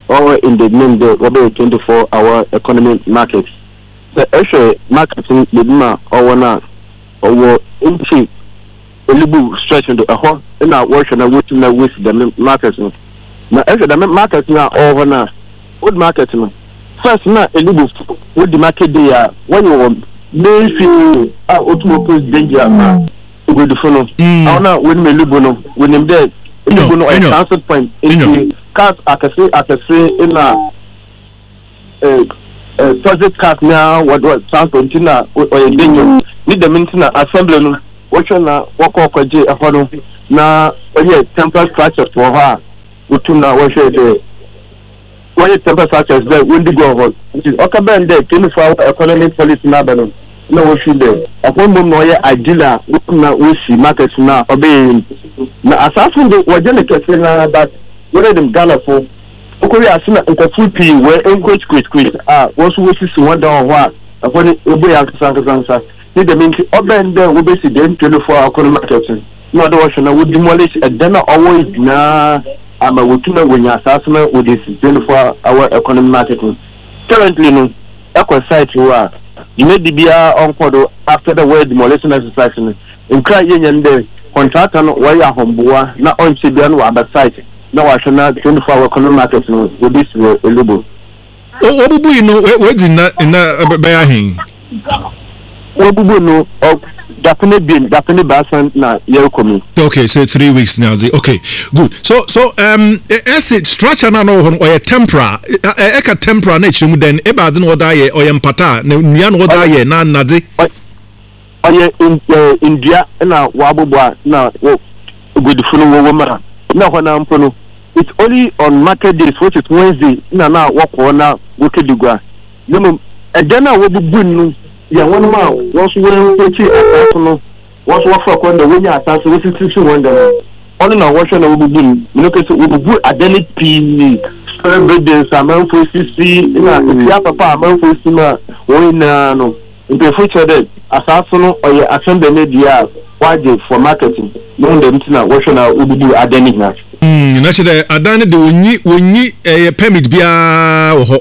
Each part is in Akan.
or in the name the 24-hour economic market. The actual marketing Lidma or one or into a little stretch into a whole in our work and I would know with the market. Now, actually, the market now over now, wood marketing. First, now a little would the market there when you want. They feel automobile danger with the funnel. How now when we live on when them dead, you know, a transit point in cars. I can say in a project cars now. What transport now or a danger? Need the maintenance assembly. What you now walk off a J a funnel now. Yeah, temporary structure for her. We tune now. What you do? When you temper such as that, when they go on, it is okay. Then there, 24-hour economic policy now. No, we should do. Upon them, no, yeah, ideal. We see markets now obeying. Now, assassin, we're going to say that whether them Ghana for. Okay, I see a full P where encourage quick. Once we see one down what upon it, obey answer. Need the mean to obey them. We basically then 24-hour economic markets. No, the Russian would demolish a dinner always now. I'm a working when you assessment with this 24-hour economic marketing. Currently, no, equal site you are. You made the beer on Kodo after the word demolition exercise. In crying and the contract on where you are humble, not on Sibian or other site. No, I shall not 24-hour economic marketing with this illegal. What do you know? Where's in that bearing? What do you know? Definitely Basan na Yerukomi. Okay, so 3 weeks now. Okay, good. So acid structure na no or a tempera tempera nature then ebadin oda ye or empata na oda ye na nade. Oye in India na wabubwa na good funu woman. Na hona mpono. It's only on market days, which is Wednesday. Na wako na wikidigwa. No, agana wabubunu. Yeah, one man was wearing pretty assassin. Was what for when the winner assassin was situation wonder. Only now watching a wood boom. Look at the identity P. Birthdays, a man for CC, papa, a man for Sima, no. In the future, that assassin or your assembly media, why for marketing. No, the internet watching a would do identity. Naturally, I done it when you a permit be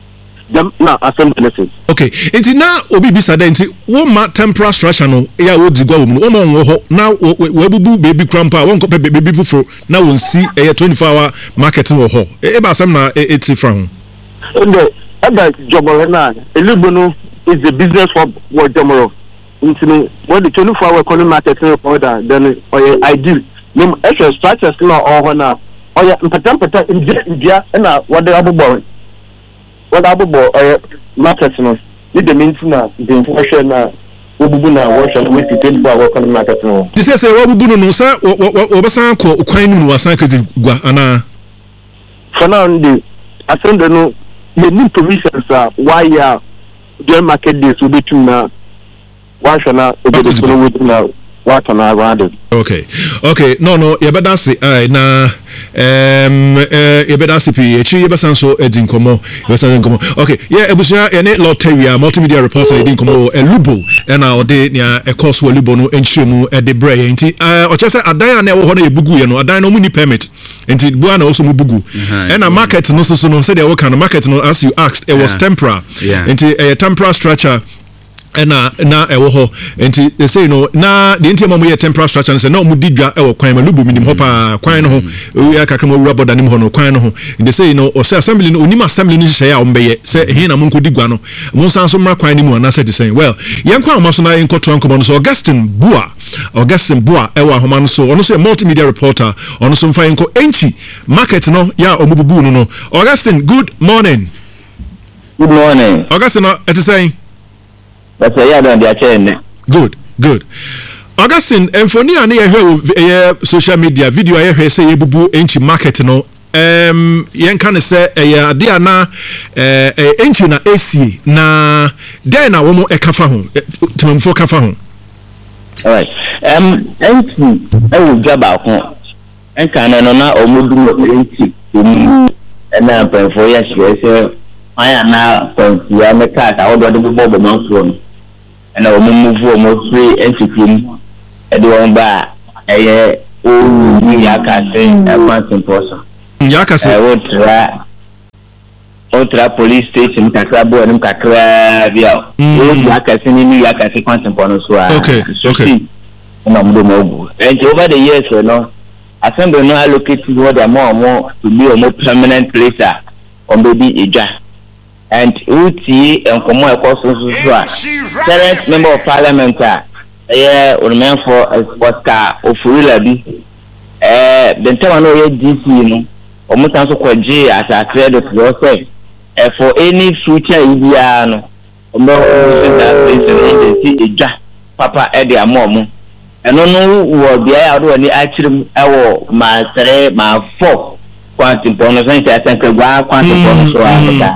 na assembly. Okay, enti na obi bisa da enti wo ma temporary structure no ya wo digwa wo mu wo mo wo ho na wo bubu baby crampa wo nkọ baby fufuro na won si 24-hour marketing wo ho e ba asem na eti from and jobore na elibono is the business for what tomorrow enti what the 24-hour economic marketing order then ideal no extra structures na all na mpata India na what they are what about markets no? Need the maintenance, the information na obubu na wash and wait to 24-hour economic market no. This is obubu no sir. Obasan ko kwan mu wasan ka gua ana. For now, the assembly no the new provisions why ya the market days will be to na wash na obubu with na what on around it. Okay. No. You better say na you better see PH. You better so edin komo. Okay. Yeah. Ebusia ene Lotteria multimedia reporter edin komo Lubo. Na ode nia e course wo Lubo no enchiremu e de bre enti. Ochese adan na wo ho na ebugu ye no adan no mu ni permit. Enti bua na also mu bugu. Na market no so no say dey work na market no as you asked it was temporary. Enti temporary structure. Na ewo ho enti they say no na the enti mamu ye temporary structure say no mu didwa ewo kwan malubu minim ho pa kwan no ho we akaka ma wura boda nim ho no kwan no ho they say no o say assembly no onim assembly no hye ya o mbeye say he na monko digwa no mo san so mra kwan ni mu na say say well yenkwa ma so na yenkoto ankomo no so Augustine Bua ewo ahoma no so ono so multimedia reporter ono so mfa yenko enchi market no ya omububu no Augustine good morning Augustine it is saying that's why they are saying good Augustine emfoni ani ye social media video ye say ye bubu enchi market no yen kan say ade ana enchi na AC na den na wo mo ekafa ho temamfo kafa ho all right enchi e jaba ho enka no na omudu enchi na penfo ya shese aya na penfo ya meka ta odo de bobo manfo and I will move almost free entity and one by a Yaka saying a person. Yaka say, I would try Ultra police station kakra bo anim kakra bia o ya kase ni ya kase kwantempo no so okay na mdo mogu and over the years no assembly no allocate what the more to be a more permanent place on baby eja and uti enkomo ekoso so a current member of parliament remain for Oscar Ofurila bi the time no DC no omutan so kwaje as a credit yourself for any future idea no ombo agency eja papa e de amomo eno no wo bia ya do ni achirim ewo ma 3 ma 4 kwantimpo no sense atanka gwa kwantimpo no so afika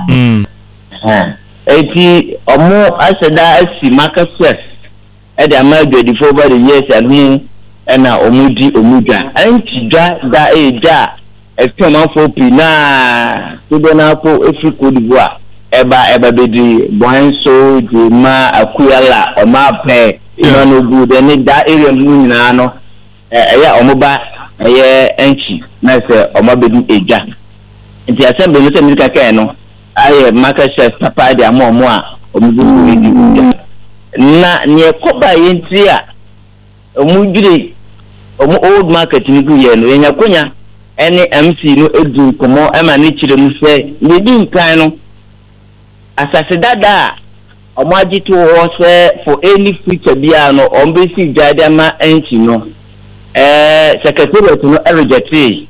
eti omo aseda asi market e de amagadi for over the years and he na omudi omudwa anti da eja efema for pina to do na ko efiko diboa eba bedi bonso de ma akuyala o ma pe ina no good ni da area mu nyina no ya omoba enchi na se oma bedi eja nti assembly no se mi kaka no aye market chef papa de amomo a omudu edi na ne koba yenti a omudire old market ni guye no enya konya ene MC no edu komo ema ne kire mu se ne di nkan no asase dada omajitu wo se for any future bia no ombesi jade ma enchi no secretariat no reject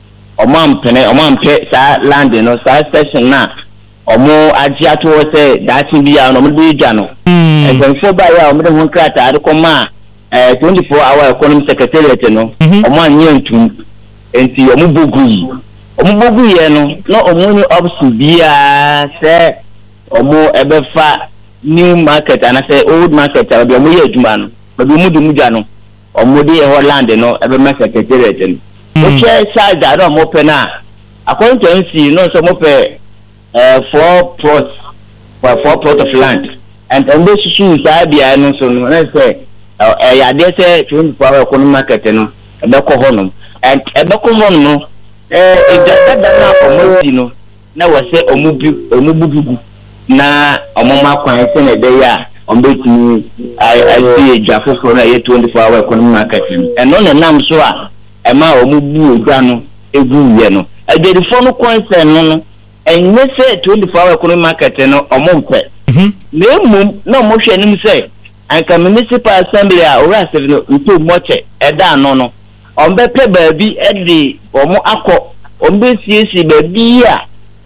omampe sa land no sa session na omo ajiatu wo se dati bia no mo di dwa no enfo ba ya omo de ho krata adekoma 24 hour economy secretariat no omo anye ntum enti omo bogu ye no na omo ni option bia se omo ebefa new market and say old market abi omo ye adwuma no abi omo du mudwa no omo de Holland no ebe ma secretariat no o che side that omo pe na according to NC no so mo pe 4 plots of land and those shoes abia no so no na say ya de say 24 hour economy market no ebe ko honom and ebe ko honom no ejata na omo di no na wo say omo bugu na omoma kwan se na dey a ombetumi I see jafofo na 24 hour economy market and no na nam so a ema omubu ogwa no egu ye no aderifo no concern no enye se 24 hour economy market no omompe na emum na omohwe nim se anka municipal assembly a ora se no nto moche eda no no ombepe baabi edi omo akọ ombesiesi baabi a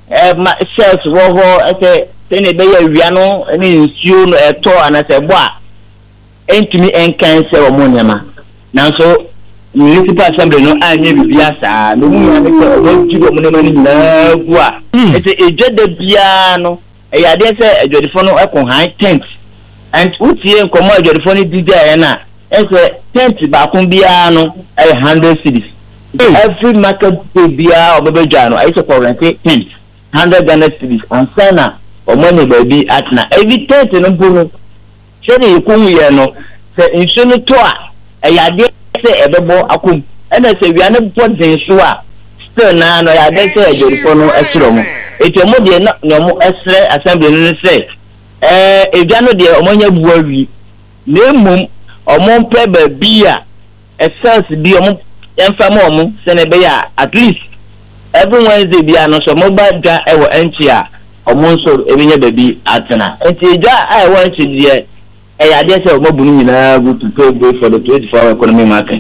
shells wo ho ese tene be ya wia no ene nsuo no eto anase bo a entumi enkan se omo nyama nanso municipal assembly no anye bibia saa no mu ya ne ko o jibo mo ne na gu a ese ejede bia no ya de se ejodefo no ekon high tent and utie nkomo ejodefo no dija na ese tent ba kun bia no 100 cities every market day bia obebeja no I say for rent tent 100 Ghana cities on sana omone baby atna every tent no bunu shey ikun ye no se insu no to a ya de se ebebo akum ena se wia ne bodin so a still na no ya de se ejorifo no esiro mo etemo de na mo esre assembly no se edwa no de omonya buawi na emum omompe baby a essence bi omo emfa mo omo se ne be ya at least every Wednesday bia no so mo ba da ewo enchi a omonso ebinya baby atena enti eja ai wan chidie ya dey say omobunu nyina go to pay for the 24 hour economy market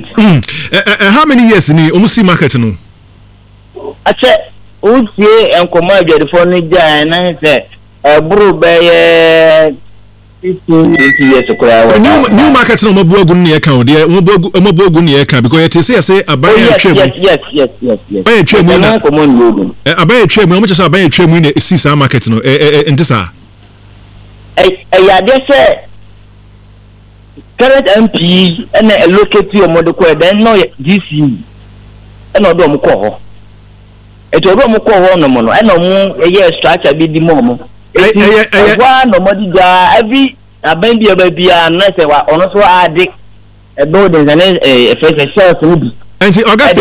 how many years ni omusi market no ache utie enkomo adwedefo no ja na say buru be 15 years okura new market no mabu agun ne ka de mabu agun ne ka because you say abaye twemu yes abaye twemu na abaye twemu mo say abaye twemu na esi sa market no ntisa ya dey say current MP and allocate your model then no DC and odo mo ko ho eto odo mo ko ho no mo no and mo structure bi di mo mo wa no modi ga every abendi abia na se wa ono so ade buildings and first shells no bi And Augustine.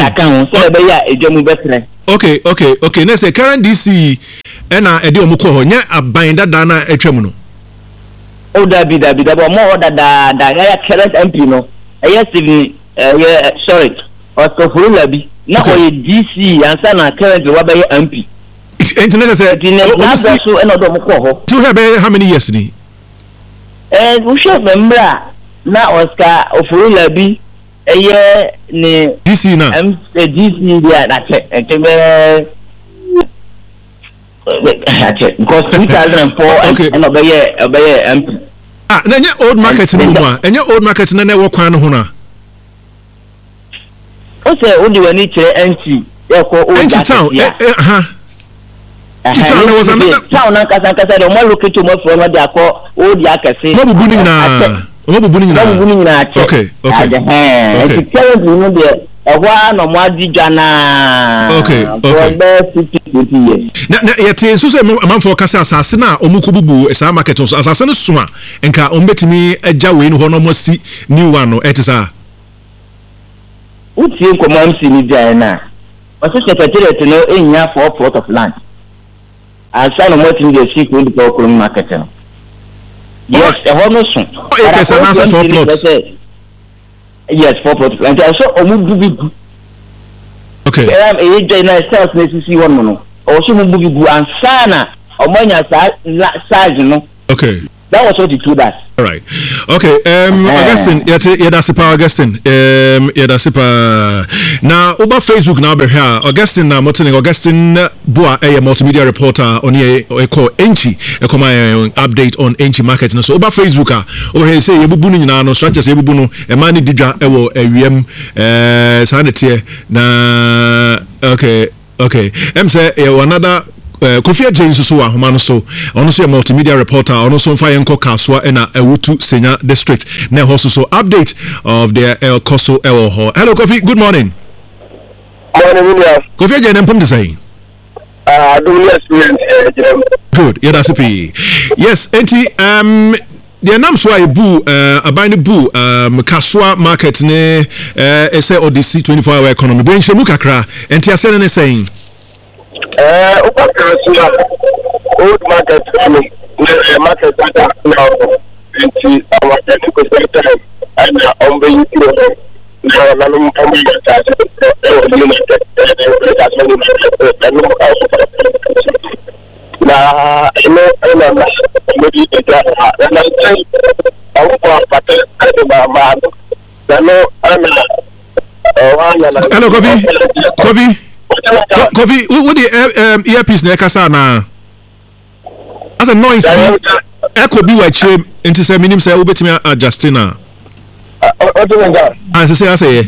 Okay. Let's say current DC and Eddie Omuko, a binder dana a tremuno. Oh, that be more than that current MP, no. Yesterday, sorry, or Kofulabi, not only DC and Sana current MP. Internet said, to have how many years? And we should remember now, Oscar Ofulabi. DC now. DC, yeah, that's it. Because 2004 and obey MP. Then your old market in Uma, and your old market in the network. Hona. What's the only one need to empty? Town, there was another town. I don't look into more from what they call old Yakasi. Okay. Yet, so say, man for Casa Sasina, Omukubu, a market of Assassin Suma, and can ombet me a Jawin, Honomosi, new one, or Etisa. Would you command Sinidiana? What's the secretary to know in your 4 plot of land? And son of what in the secret broken marketing. Yes, a homoson. Yes, an answer 4 plots. Yes, 4 plots. And I saw Omubu. Okay. I am a general sales necessary one mono. Or some Mubu and Sana, or Monia size, you know. Okay. That was what he told us. All right. Okay. Augustine, Augustine. Now, over Facebook now, be here. Augustine, Augustine Boa, a multimedia reporter on a call Enchi, a update on Enchi market. So, over Facebook, over here, say, Yabubuni, no structures, Yabubuno, a money didra, ewo, a sanity. Na, okay. Say, another. Kofi James so ahoma so ono so multimedia reporter ono so mfa yenko kaswa na Ewutu Senya district na hoso so update of the El Koso El Ho. Hello Kofi, good morning. Kofi James empom de say good. Yeah, that's it. Yes, enti the nam so abu abani bu kaswa market ne say Odyssey 24-hour economy ben shemu kakra enti asene ne saying old market market now into our technical center and on the hello Kofi, what the earpiece na kasa na as a noise echo be wa chem into say minim say obetimi adjust na and say you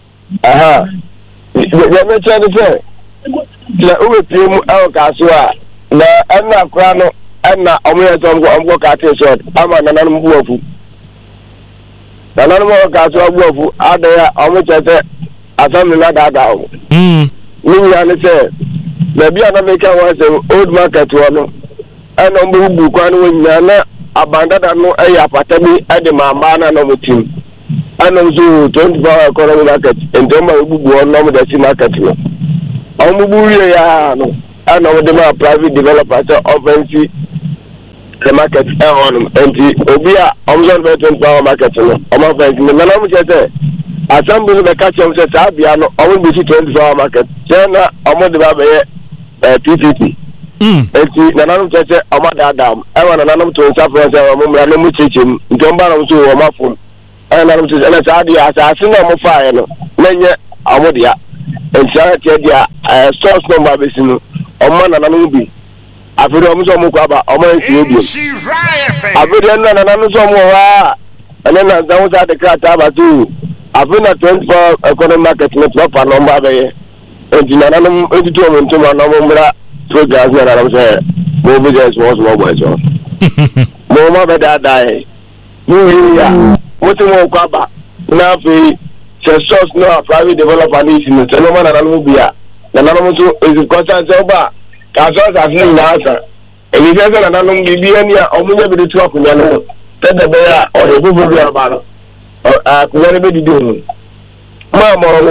me tell say la o pe mu kaso a na ana kra no ana omo go ka te so ama na nanum buafu na nanum kaso buafu adaya omo chete asam na dada o Ninya say na bia na make one say old market one and on bu kwan wonya na abandada no apata bi ade mama na no mutim and so 24-hour economy market and dem bu on no the market no on bu ya no and on the private developers offensive the market on and obi a on 24-hour market no on offensive na no say assembly the catch of Sabia no I will be 24-hour market. China among the Babe PPP. Na nanu cheche amada dam. Ewa na nanu to insafra se wa mumra no mu chichim. Ntomba na so wo mafum. Nanu to na saadi asase na mo fa no. Menye amodia. Entia tie dia source number be sinu. Omma na nanu bi. Afiri omo so mo kwa ba omo nsi obi. Afiri na nanu so mo wa. Ana na zawo za de krata ba tu. Afina 24 economic market net proper number be engineer nanum editor mo ntoma na mo mra programs na na say mo business was mo boy so mo ma be da dai mo ya mo ti mo kwa ba na fi se source no private developer ni sin se no ma na nanum bia na nanum so is concern say ba ka so sa sin na asa e bi se na nanum bibia ni a omunya bi tu akunya no te de be ya o de bu bu bia ba no kuwere be di do ma mo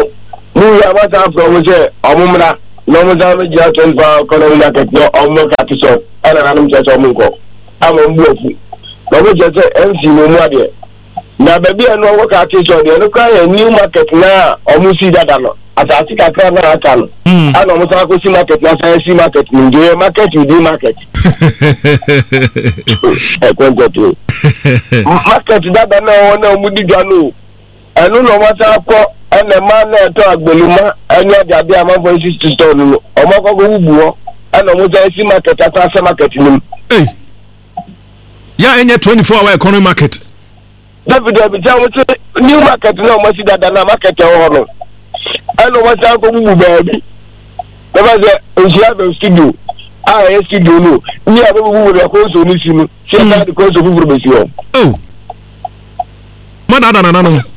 Mu ya mata from say omumra no mo da me ja 25 economy market no omo ka ti so ana nanum je so mo nko ama mbu ofu no mo je say MC mo mu ade na baby eno wo ka ti so de no ka ya new market na omu si dada no atati ka kra na aka no ana mo sa ko si market na say si market ni de market we dey market e kwento to market dada na wo na mu di dwa no enu no wata ko ene ma na to agbeluma eni ade amafo isi store no omako go wubu ana mo say si market ata se market nim ya enye 24-hour economy market David Abidjan new market no mo si dada na market e ho no ana mo say ko wubu baabi baba ze osia be studio studio no ni abe wubu re ko so ni sinu si ata de ko so wubu be si o madada na no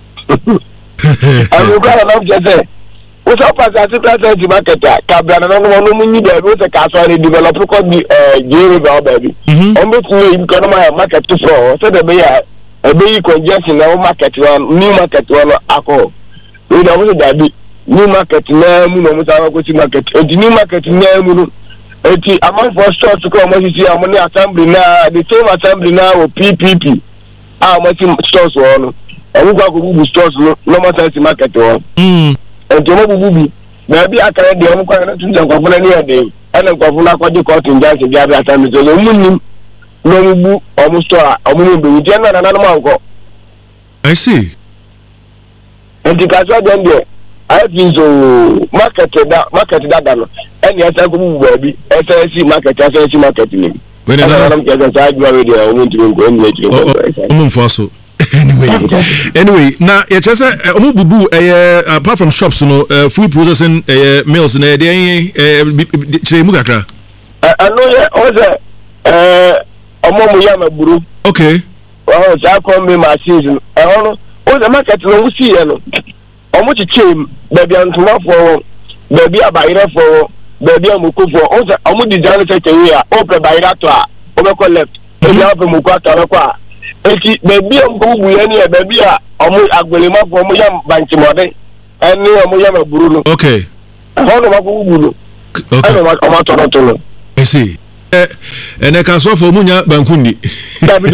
I'm going to just say, what's up as I said to market? Cabana, no one need a root castle and develop the Jerry baby. Almost you can market to floor, so the bear a baby congestion now market one, new market one alcohol. We don't that new market name, no matter market, a new market name. A month for stores to come, you see, I'm on the assembly now, the same assembly now, PPP. How much stores one? Ewu kwa kubu stores no matter market one. Enti mo bubu na bi akara de mo kwa na tunja kwa funa ni ade. Ana kwa funa kwa di court nja se bia bia time so mo nim no bubu o mo store o mo be wi na na ma nko. I see. Enti ka so dem de I think so market da no. Eni asa ko bubu ba bi asa si market ni. When na na ke sa sa gwa we de o mo ntiri ko ni ntiri ko. O mo mfaso. Anyway, now it just apart from shops, food processing mills in Mugakra. I know also Omo Yama Buru. Okay. Oh, Jacko me my season. I don't know. The market no see no. Omo chim baby antuma for baby abaira for baby amuko for omo di jale take here. Open by that to Omo left. Baby abu muko atara eti baby ambubu ya ni baby a omo agbelema for omo yam banchimode eni omo yam aburu no okay hono mabubu no okay ano ma toronto no I see ene ka so for munya bankundi dabi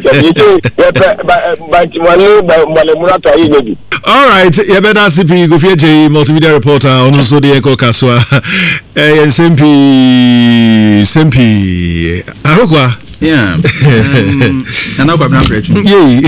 banchimode balemura to ayi baby. All right ye better CP go fear J multimedia reporter on so de ko kaswa sempi ahokwa. Yeah. And now I'm not ready. Yeah.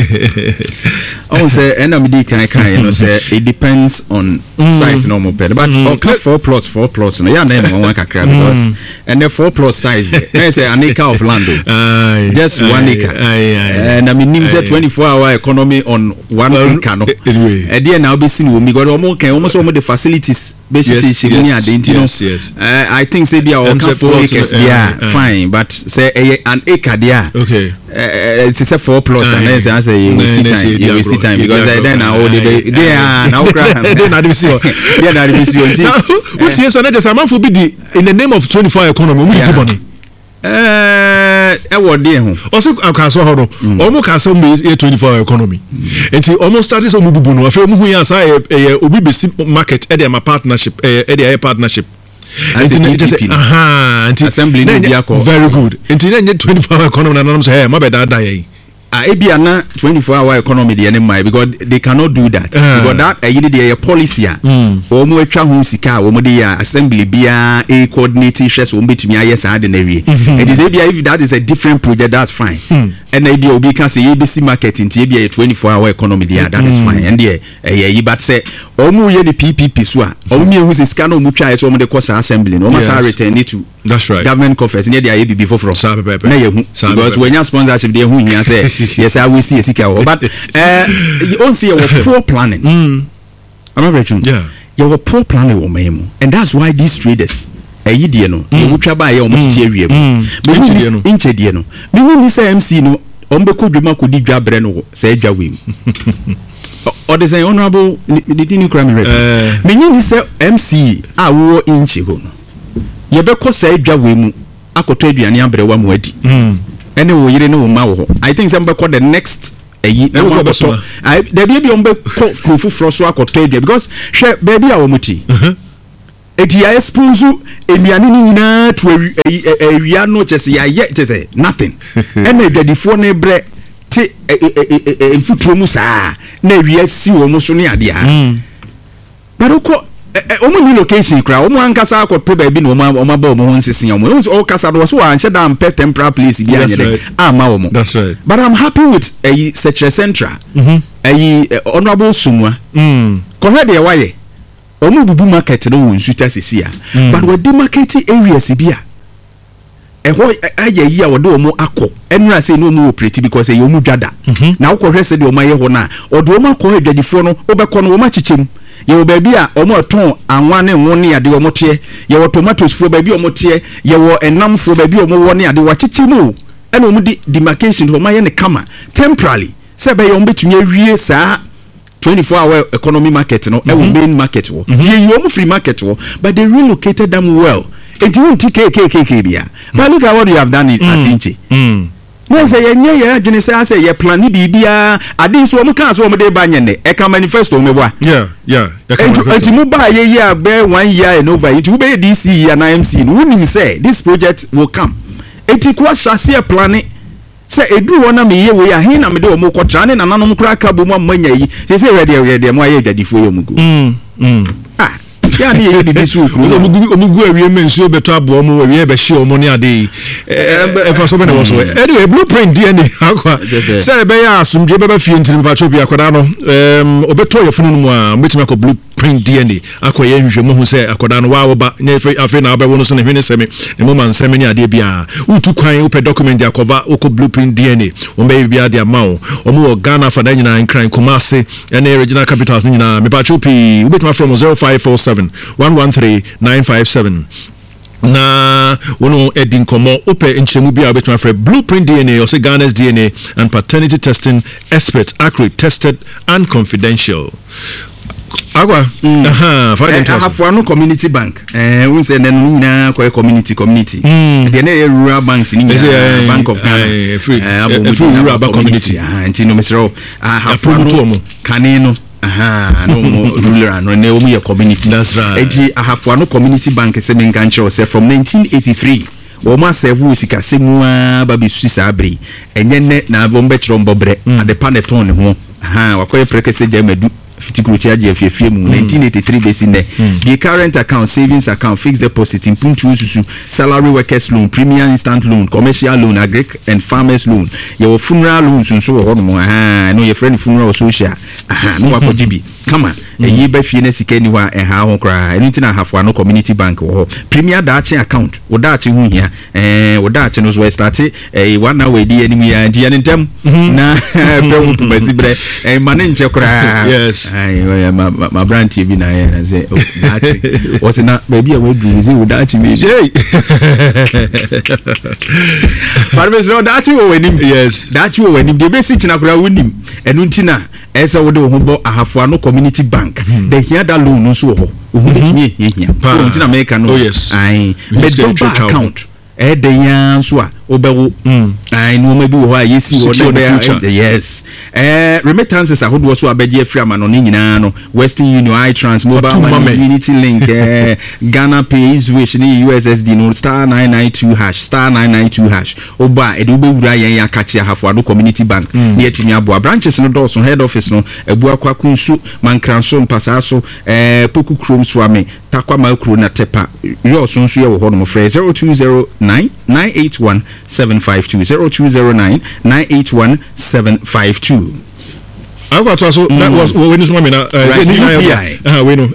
I will say, and I'm say it depends on size normal bed. But okay, four plots. No, yeah, name one because and the 4 plot size. I say an acre of land. Just 1 acre. And I mean, him said 24-hour economy on 1 acre. No. And then now be seen with me. Got almost all the facilities. Basically, yes. I think say they are 4 acres. Yeah, fine. But say an acre there. Okay. It's a 4 plots, and then I say you waste time because then now they are now they not see. They not see. Now, which is so that a man for be in the name of 24 economy. We do money. What dear? Also, I can so hold on. Almost can some be 24 economy. Until almost started so mububu no. I feel muhu ya say obi be market at my partnership partnership. Assembly very good. Until then 24 economy na nam say my bad die. Ebia na 24-hour economy the enemy because they cannot do that. Because that you need a policy omo atwa ho sika omo dey assembly bia a coordinating stress omo betumi ayes ordinary. It is ebia if that is a different project that's fine. And the idea obi can say ABC market in ebia a 24-hour economy there that is fine. And there but say omo ye the PPP so a omo ye hu sika no omo twa so omo dey cost assembly no omo say return it to that's right government coffers near the IAB before from na ye hu because when you sponsorship dey hu here say yes I will see a sika but you don't see our poor planning. I'm not yeah you have poor planning and that's why these traders you would try buy your material inche dear no me when this MC no ombe dwuma ko di dwabre no say dwawem or the say honorable didn't you crime record me when this MC a wo inche ho no ye be ko say dwawem akoto aduane abrewa mu adi ene wo yire ne wo ma wo I think some call the next eyi na mo akoto da bia bi ombe kofu froso akoto edua because hwe baby a wo muti eti ya expose enuane ni nyina to awia no chese ya ye chese nothing ena adwadifo ne bre te mfuturo mu saa na awia si wo mu so ne ade a baroko omo ni location kra omo ankasa akɔpɛ baabi na omo ba omo nsese omo o kasa do so anhyɛ da mpɛ temporary place bi anyɛ ama omo. That's right. But I'm happy with a Secretary Central honorable Sumwa kɔhɛ de waye omo bubu market no wo nsuta sisi a but we di market areas bi a ɛhɔ ayɛ yi a wɔde omo akɔ enura say no omo operate because ɛyɛ omo dwada na wokɔhwɛ sɛ de omo ayɛ hɔ na ɔde omo akɔ adwadifo no obɛkɔ no omo achichim yewo baby a omo ton anwa ne nwo ne ade omo tie yewo tomatoes fro baby omo tie yewo enam fro baby omo wo ne ade wa chichimu ena omo di demarcation ho maye ne kama temporarily se be yo betunye wie saa 24-hour economy market no main market wo die yo omo free market wo but they relocated them well enti won TKKK bia but look at what you have done at Inchi na say yenye ya adwene say ye plan ni bibia ade so omo kan so omo de ba nyene e ka manifesto me boa enti mu ba ye ya be 1 year and over enti be DC and IMC no we say this project will come enti kwa shase e plan say edu wona me ye we ya he na me de omo kotra ne nananom kra ka bo mu amanya yi say ready mo aye adwadifo yo mugu ya ni ye bibi su kru omugu awie mensuo beto abo mo awie be hye omo ne ade fa so be na wo so anyway blueprint DNA akwa say be ya asumdwe be ba fie ntin pa chobi akoda no obeto ye funu mu a metima ko blueprint DNA akwa ye nhwe mo hu say akoda no wa wo ba ne afi na ba wo no so ne hwene seme ne mo man seme ne ade bia utu kwan upe document ya cover oko blueprint DNA o be bia de amawo omo Ghana fa da nyina nkran Kumasi ene regional capitals nyina me pa chopi ubetima from 0547 113957 na wono edin komo ope nchemu bia betuma for blueprint DNA or say Ghana's DNA and paternity testing expert accurate tested and confidential agwa Ahafuano community bank we say nenu na ko community the na rural banks ni Bank of Ghana free rural bank community ntino mesro Ahafuano kaneno no more ruler no ne omu community. That's right. Eti Ahafuano community bank se menkanche say from 1983 Oma serve sika semua babi suisa abri enye ne na bombe chirombobre adepa ne ton ne ho wakoye prekese jamedu fitikruchi aje afie mu 1983 base ne the current account savings account fixed deposit impuntu susu salary workers loan premier instant loan commercial loan agri and farmers loan your funeral loan so ho no no your friend funeral social no wakojibi kama eyi ba fie na sika ni wa ha ho kra anything na Ahafuano community bank wo premier dachi account wo dachi hu hia wo dachi no so start 1 hour di anim ya di antem na be wo pumasi bre mane nche kra yes my brand TV na ya say dachi wo se na baby a we do say wo dachi me jey parme so dachi wo wenim yes dachi wo wenim de be si china kra wonim enu ntina esa wo de wo bo Ahafuano community bank they hear that loan so ho ohubetimi ehia so ntina make no ai medba account de yan so a obewo ai no ma bi wo ha yesi wo de yes remittances ahodo so abeje free amano ni nyina no Western Union iTrans Mobile Unity Link Ghana Pay Swish ni USSD no *992# oba e de obewura yan ya kachi Ahafuano community bank ni etimi abo branches no doso head office no ebu akwa kunsu mankranso mpasa so poku krom swame takwa makro na tepa yo so nso ye wo ho no frɛ 0209981752 0209981752 I got also that was when is mommy now we know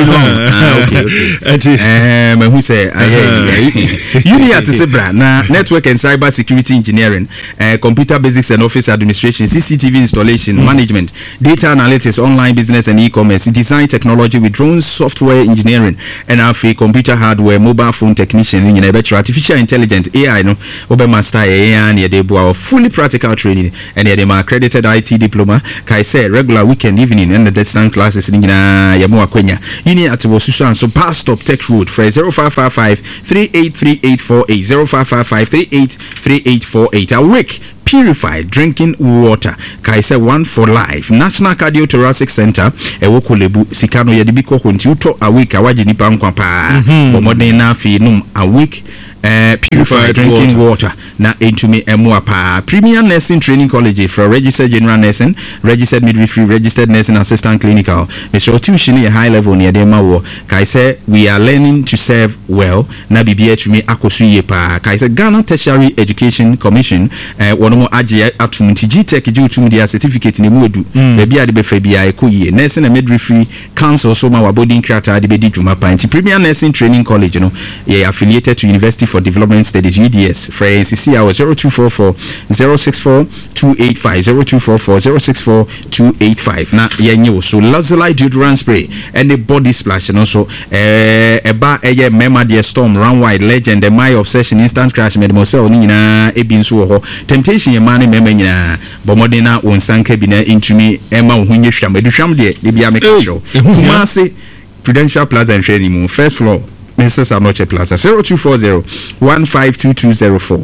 okay who say Unia to Sebra na network and cyber security engineering computer basics and office administration CCTV installation management data analytics online business and e-commerce design technology with drones software engineering and computer hardware mobile phone technician in artificial intelligence AI no obe master AI and they fully practical training and they accredited IT diploma say regular weekend evening and the distance classes in Yamu Akwenya. You need at Wosusan so past stop tech road for 0555 383848 0555 383848. A week purified drinking water kaise one for life. National Cardiothoracic Center ewo kolebu sika no yede bi kɔ nti uto awake awaje nipa nkwa pa bomodin na afi num awake purified drinking water na entumi emo pa. Premier Nursing Training College for registered general nursing, registered midwifery, registered nursing assistant clinical. Mr. Otushini a high level near them wo kaise we are learning to serve well na bibia tumi akosu ye pa. Kaise Ghana Tertiary Education Commission wono mo agye atum nti GTech je utum dia certificate ne mu edu bia de befa bia ekoyie nursing and midwifery council so ma wabodin krata de bedi dwuma pa. Nti Premier Nursing Training College no ye affiliated to University for Development Studies UDS for NCC hour 0244 064 285 0244 064 285 na yenye so Lazuli deodorant spray and the body splash and also eba eye mema de storm run wide legend the my obsession instant crash med mosel ni nyina ebi nso ho temptation ye man mema nyina bomodena wonsanka bi na intumi ema wo hunye hwam eduhwam de bia make show Kumasi Prudential Plaza and Training first floor Mr. Sanoche Plaza 0240-152204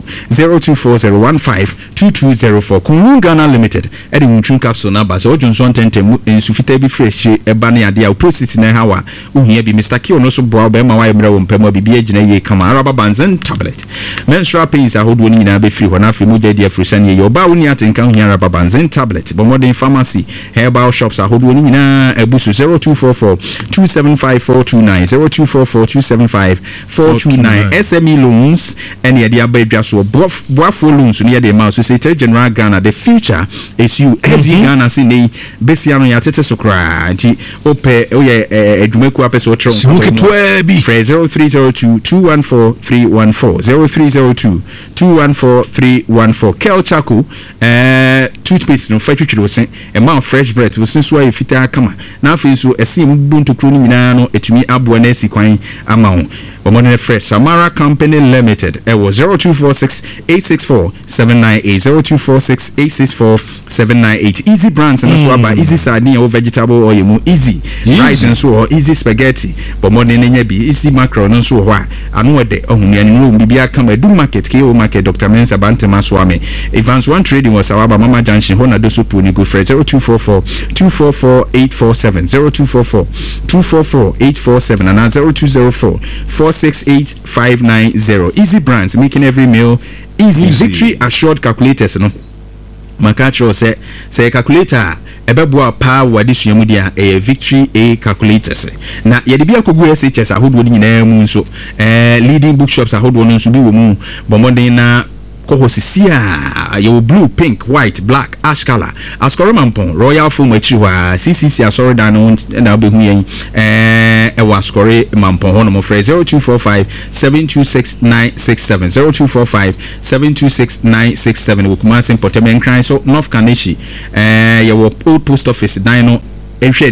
0240-152204 Kunun Ghana Limited Edi Muchun Capsule number so Johnson Tentem insufite bi fresh eba na ade a process na hawa uhia bi Mr. Kio no so bro be ma wa mra wo mpema bi agina ye kama araba banzen tablet menstrual pains ahodo ni nyina be free ho na afri moja dia frusan ye oba woni atenka uhia araba banzen tablet bo modern pharmacy herbal shops ahodo ni nyina ebusu 0244-275-429 0244-275-429 SME loans and the idea by just boafo loans near the mouse say General Ghana the future is you as Ghana sine besiano ya tete sokra anti ope oye edumeku apeso tron 0302-214-314 0302-214-314 Kel Chaku toothpaste no fatwitwiro sen e ma fresh breath wo sen so ayi fita kama na afi so esim buntu kro ni nyina no etumi abo na esi kwan ama ho Omone fresh Samara Company Limited was 0246-864-798 0246-864-798 Easy Brands and so about Easy Sardine or vegetable or you easy rice and so or easy spaghetti but more than any easy mackerel and so why I know the room bibia come do market KO market Dr. Mensa Bantema Swami Evans One Trading was our Mama Junction Hona do so puni go fresh 0244-244-847 0244-244-847 and 0204-468-590 Easy Brands making every meal easy. Victory assured calculators no makacho say calculator ebeboa pa wadi suamudia Victory A calculators na yede bia kogu SHS ahodo nyina mu nso leading bookshops ahodo no nso bi wo mu bomoden na kohosisia your blue, pink, white, black, ash color. Ascore Mampon, Royal Fumo Chiwa, CCC Asore Danon, and I'll be here. Ascore Mampon, Honomo Frey 0245-726-967 0245-726-967 Wukumasin Potemen Crime, so North Kaneshi, your old post office, Dino. Frey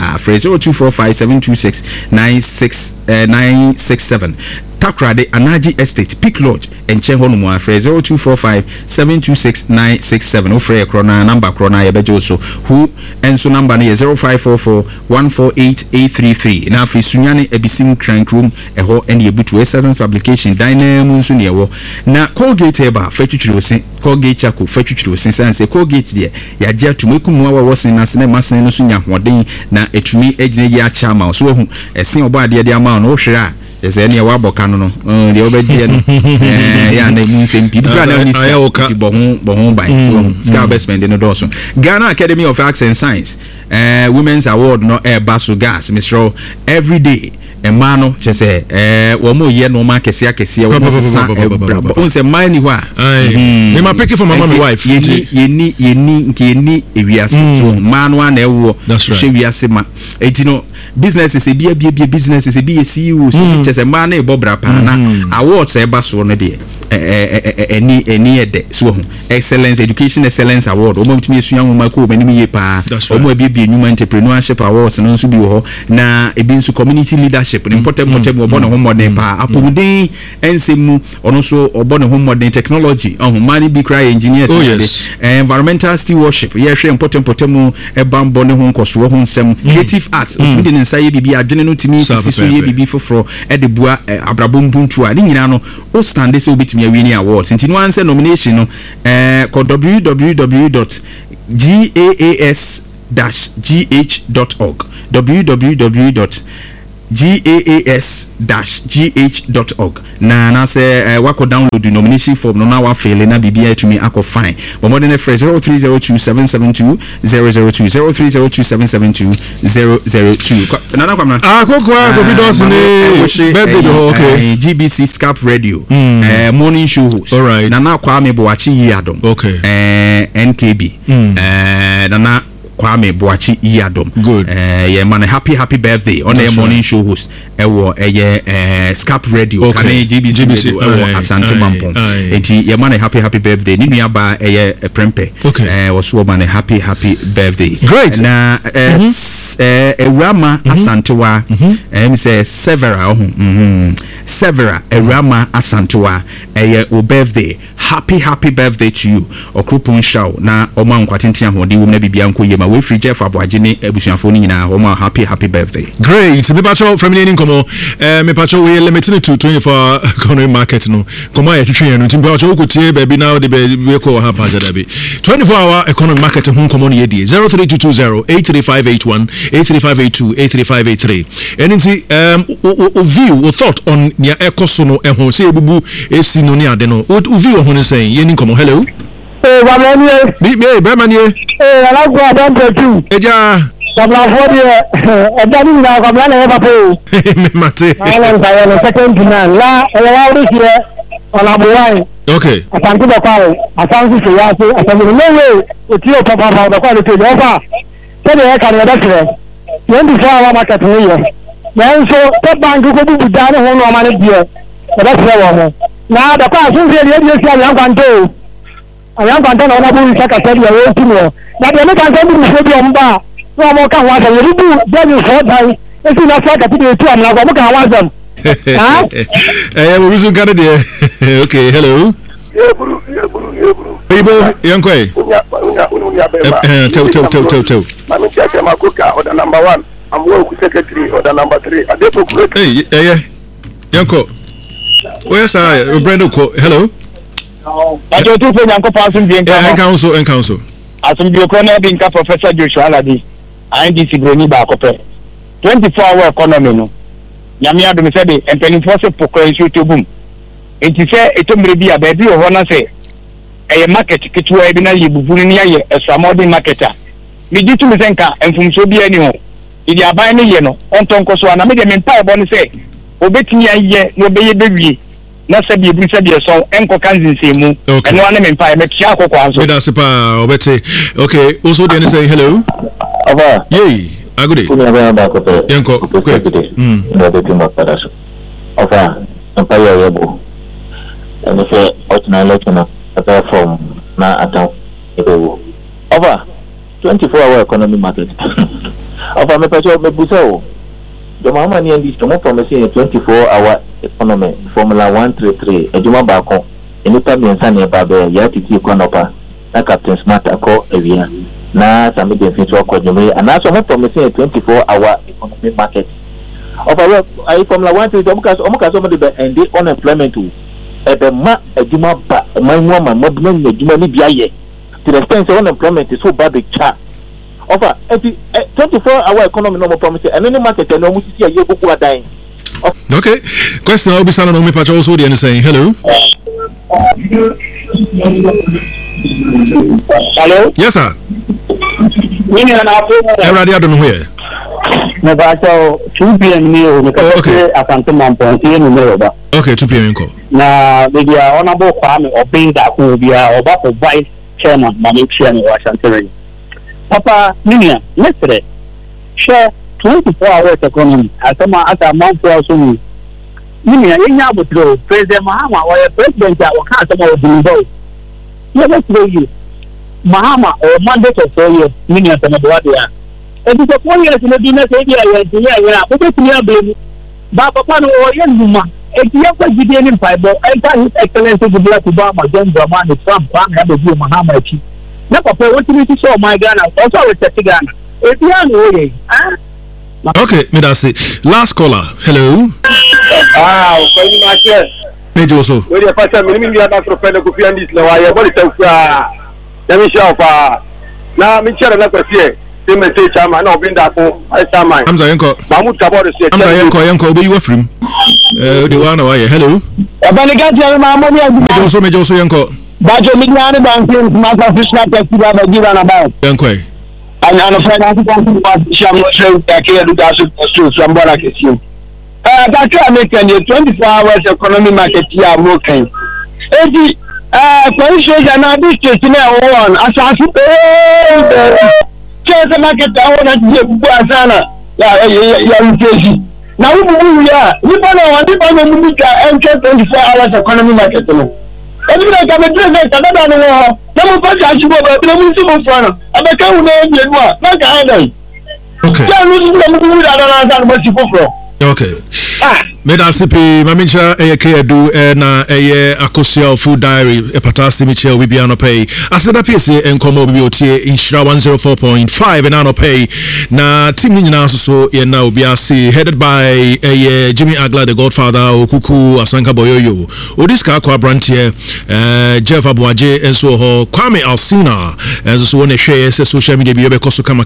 0245-726-967 Takrade Anaji Estate Peak Lodge and Chenhonumwa Frey 0245-726-967 Ofrey Krona number Krona Yabejoso who and so number near 0544-148-833 now for Sunyani Ebisim Crank Room eho and ye butu certain publication Dynamo Sunyewo na Colgate Eba Fetchucho Colgate Chaku Fetchucho since Colgate there Yaja to make more was in as Masan Sunya na etumi ejine ya chama so hu esen oba de de ama no hwera ese ne wa boka no de obedi no ya na mu nsem bi bra na ni se bo hu bai so ska best spend no do so Ghana Academy of Arts and Science Women's Award no baso gas Mr. every day emano chese wo mo ye no ma kese akese wo sesa on se mani wa me ma pick for my mama wife yeni nke ewiase so manu na ewo hwe wiase ma etino businesses e bia businesses e bia CEO so chese ma na ebobra pa na awards e ba so no de any ede so excellence education excellence award o mo bitimi esuan mo ma ko mani mi ye pa o mo bia nyuma entrepreneurship awards no nso bi wo na ebi nso community leadership important obo no modern pa apomuden ensemu ono so obo no modern technology mani bi cry engineers environmental stewardship ye hwe important e bambo ne ho nkoso ho nsem creative arts otumi de nsa ye bibi adwene no timi sisi so ye bibi foforo e de bua abrabom buntu a ni nyina no o stand se obitimi obetumi awini awards nti no answer nomination no www.gaas-gh.org www.gaas-gh.org na say wako download the nomination form no na wa fail na bibia atumi akọ fine but more than 0302772002 0302772002 nana kwamna akoko Govidos ni birthday okay GBC Scap Radio morning show host all right nana Kwame Boachi Yadom okay NKB nana Kwame Boachi Yadom. Good. Yeah, man, happy birthday on the morning show host. Scap Radio. Okay. GBC. Asante Mampong. Enti, yeah, man, happy birthday. Nini aba prempe. Okay. Was man, happy birthday. Great. Na Rama Asantewa. Say Severa. Severa. Rama Asantewa. O birthday. Happy birthday to you. Okupun show na oma nkwatinti ahodi wo na bibia nko yema we free Jeff Aboagene ebusuafo ni nyina oma happy birthday. Great. Me pacho from any nkomo me pacho we limited to 24 economy market no komo ya twetwe no ntimpa pacho ukutie baby now de be ko ha pa jada bi 24-hour economy market hu nkomo no yedie 03220-83581 83582 83583 anything view or thought on nia ekoso no ehun se ebubu esi no ni ade no view ohun say yeni nkomo hello Wamanie. Bemanie. Alagwa don't do. Eja. Sablafodia. Edani na kamala eba po. Me mate. Ala ntayo second final. La ewa here on Abuwai. Okay. Asanti bakao. Asanti seyase. Asanti lewe. Otio papa bakao le tejo fa. Tede ya kan yada sire. 24-hour market ni yo. Nanso te banku ko bu dane ho no amane die. Yada sire wo mo. Na da kwa asunse ye sia yan kwanto. Ayan kwanta na ona bu saka sari ya wetu no na de meka nso bu so bi omba no mo ka wa sa yeri bu dani so dai esi na saka ti de tu amna ko mo ka wa zam ha we reason kan de okay hello Yeburu. Ibo yankoi unya bema tell mami cheke makuka order number 1 I'm work secretary order number 3 adepo ku hey yanko where say Brendo ko hello Ajo tu pe nyanko pasum bien ka en council asum bi ko na bi nka Professor Joshua Aladi INDC broni ba ko pe 24-hour economy no nyame adom se de empenifo se pokọ nsu tobum enti se etomre bi a ba bi ho na se eye market kitwa bi na ye bubunu ni aye esramodi marketer mi ditu mi senka enfumso bi ani ho idi aban ne ye no ontonko so na me de me mpa ebo ne se obetini aye no be ye bewie na sabi ebi sabi so enko kanzinse mu eno ane me mpa e me tia akokwa anso me da sepa obete okay also dey say hello Aba yey agudi kuna ba ko pe yanko okay no be timo para so ofa mpa ya yebo ene se otna lekona ata form na ata ebo ofa 24-hour economy market ofa me pacho me busao the mama ni ndi tomo promise 24-hour economy formula 133 eduma ba ko enipa biensa ne ba be ya titi ko nopa na Captain Smart akọ ewia na sami de fi so ko nyome ana so mo promise 24-hour economy market of our I formula 133 omuka so mo de end unemployment e be ma eduma ba manwa ma moduma ni eduma ni bia ye to the extent unemployment is so bad the cha offer 24-hour economy no mo promise and any market no mo sisi aye gogo adan. Okay, question I'll be standing on me patch also the saying hello. Hello? Yes sir. Nini na hapo? Everybody I don't know where. Na bacho 2 PM ni o okay. Asante Mampong ti ni me ba. Okay, 2 PM nko. Na media honorable Kwame Obinda ko bia oba ko vice chairman Mamixia ni Washington. Papa nini yesterday share 24-hour economy asama ata manfo so ni nini enya abotro president Mahama wa president a waka asama odunbo ye be Mahama or mandate of 4 years nini asama do adia e bi so 4 years no bi na say dia ya dia ya ko to clear blame ba papa no o ye numa e ti ya kwa gidie ni mpaibo enta his excellency the black Obama John Dramani Trump ban ya be Mahama achi na papa what you see my Ghana also we set Ghana e bi an o ye Okay, me that's it. Last caller. Hello. Wow, very much. Major so. We dey pass me me ada for pele ko fi andis na wa ye body tawfa. Na mi sha fa. Na mi chere na kwase. Say me say chama na obinda ko ai chama. Hamza yenko. Mahmud Kabore say. Hamza yenko obe you afrim. The one wa ye. Hello. Abanigati ya Mahmud ya. Major so yenko. Bajo midnight bank masa fishna festival ba giba na ba. Yenko. Ana fana ko sham show take education so ambara kesi. That American 24 hours economy market here working. Edi positions and now this state na one asasi the market awon ati bu asana ya mfezi. Na ubu ya nipa na mu ka enter 24 hours economy market no. Ebi na ka me dress ka da no na mo pa ja shibo ba bi mo si mo fo na abeka wu na eje no a na ka adan. Okay. Ya no si mo da na sa mo si foforo. Okay. Meda sipi mamicha edu na akosia food diary epatasi michel wibiano pay aseda pese enkomo bibi otie inshira 104.5 na no pay na team ni nyina so ye na obi ase headed by Jimmy Agla the Godfather Okuku Asanka Boyoyo odiska akwa brantie Jeff Abuaje enso ho Kwame Alsina enso so ne hwe se social media bi obekoso kama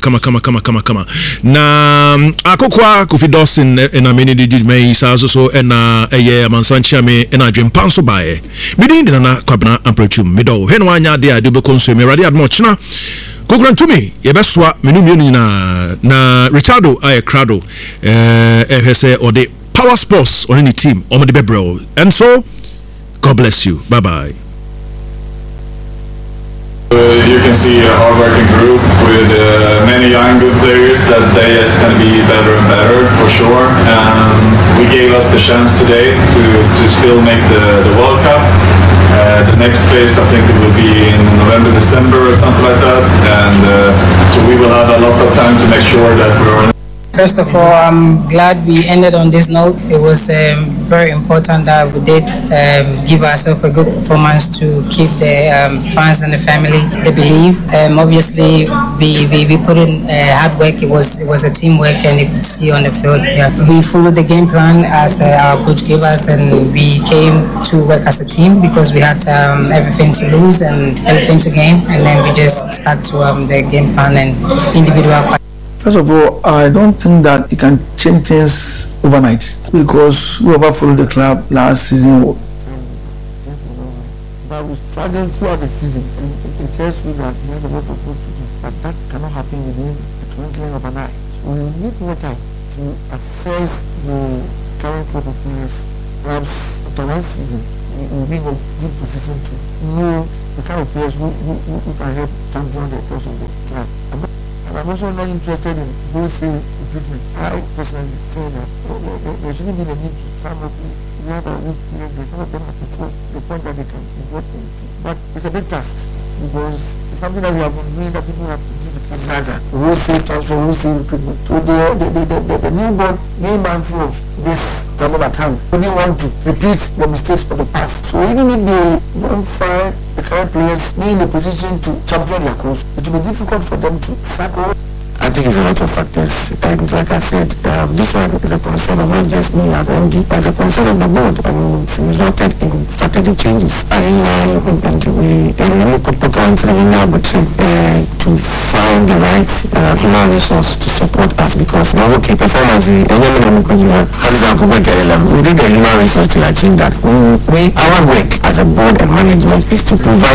na akokwa Kofi Dawson na many did me so na amansanchia me na adwempanso bae midin de na kwabena amprachum mido he no anya de ade be konso me rade admo china kokrantumi ye besoa menum na Richardo Aykrado ehese ode Power Sports on any team on the bebro and so God bless you, bye bye. You can see a hard-working group with many young good players that they is going to be better and better for sure. We gave us the chance today to still make the World Cup. The next phase I think it will be in November, December or something like that, and so we will have a lot of time to make sure that we're. First of all, I'm glad we ended on this note. It was very important that we did give ourselves a good performance to keep the fans and the family. They believe. Obviously, we put in hard work. It was a teamwork, and you could see on the field. Yeah. We followed the game plan as our coach gave us, and we came to work as a team because we had everything to lose and everything to gain, and then we just stuck to the game plan and individual. First of all, I don't think that you can change things overnight because whoever followed the club last season, but we struggled throughout the season, and it tells me that there's a lot of work to do. But that cannot happen within the twinkling of an eye. We need more time to assess the current crop of players. Perhaps after one season, we will be in a good position to know the kind of players who can help champion the course of the club. I'm also not interested in wholesale recruitment. I personally say that there shouldn't be the need to some of them. We have our youth players, some of them are control the point that they can be brought into. But it's a big task because it's something that we have been doing that people have to do to keep larger. Wholesale transfer, wholesale recruitment. So the new board, being mindful of this problem at hand, we didn't want to repeat the mistakes of the past. So even if they don't find the current players be in a position to champion their course, it will be difficult for them to sack all. I think it's a lot of factors. And like I said, this one is a concern of not just me as MD, but a concern of the board, and it resulted in strategic changes. And we could become now, but to find the right human resource to support us, because now we keep performance. We did the human resource to achieve that. Our work as a board and management is to provide